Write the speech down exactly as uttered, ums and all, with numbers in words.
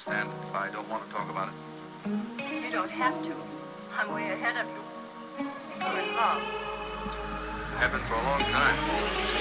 understand if I don't want to talk about it? You don't have to. I'm way ahead of you. You're in love. I have been for a long time.